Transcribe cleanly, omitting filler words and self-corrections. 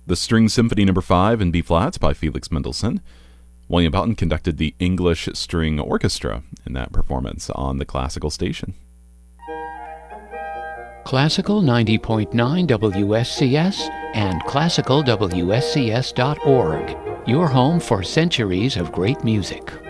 The String Symphony No. 5 in B-flats by Felix Mendelssohn. William Boughton conducted the English String Orchestra in that performance on the Classical Station. Classical 90.9 WSCS and classicalwscs.org. Your home for centuries of great music.